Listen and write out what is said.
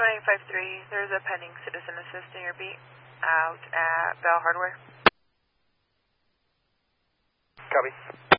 2853, there's a pending citizen assist in your beat out at Bell Hardware. Copy.